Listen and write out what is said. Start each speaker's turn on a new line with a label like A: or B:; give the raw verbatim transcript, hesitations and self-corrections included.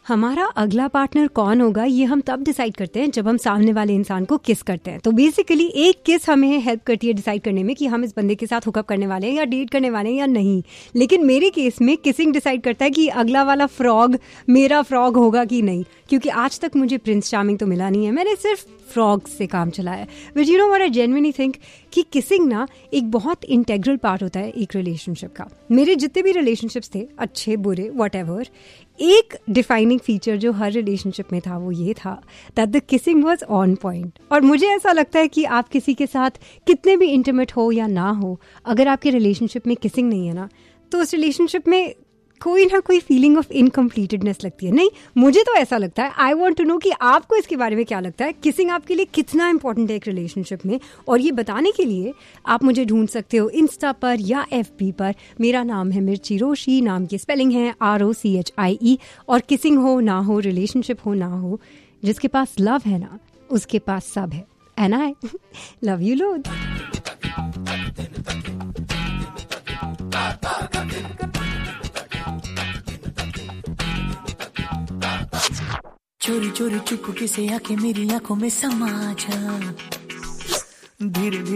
A: हमारा अगला पार्टनर कौन होगा ये हम तब डिसाइड करते हैं जब हम सामने वाले इंसान को किस करते हैं। तो बेसिकली एक किस हमें हेल्प करती है डिसाइड करने में कि हम इस बंदे के साथ हुकअप करने वाले हैं या डेट करने वाले हैं या नहीं। लेकिन मेरे केस में किसिंग डिसाइड करता है कि अगला वाला फ्रॉग मेरा फ्रॉग होगा कि नहीं, क्योंकि आज तक मुझे प्रिंस चार्मिंग तो मिला नहीं है, मैंने सिर्फ फ्रॉग से काम चलाया। But you know what I genuinely think कि किसिंग ना एक बहुत इंटेग्रल पार्ट होता है एक रिलेशनशिप का। मेरे जितने भी रिलेशनशिप्स थे, अच्छे बुरे व्हाटएवर, एक डिफाइनिंग फीचर जो हर रिलेशनशिप में था वो ये था that the kissing was on point. और मुझे ऐसा लगता है कि आप किसी के साथ कितने भी इंटीमेट हो या ना हो, अगर आपके रिलेशनशिप में किसिंग नहीं है ना, तो उस रिलेशनशिप में कोई ना कोई फीलिंग ऑफ इनकम्प्लीटेडनेस लगती है। नहीं, मुझे तो ऐसा लगता है। आई वॉन्ट टू नो कि आपको इसके बारे में क्या लगता है। किसिंग आपके लिए कितना इंपॉर्टेंट है एक रिलेशनशिप में, और ये बताने के लिए आप मुझे ढूंढ सकते हो इंस्टा पर या एफबी पर। मेरा नाम है मिर्ची रोशी, नाम की स्पेलिंग है R O C H I ई। और किसिंग हो ना हो, रिलेशनशिप हो ना हो, जिसके पास लव है ना उसके पास सब है। And I love you load.
B: चोरी चोरी चुपके से आके मेरी आंखों में समा जा, धीरे धीरे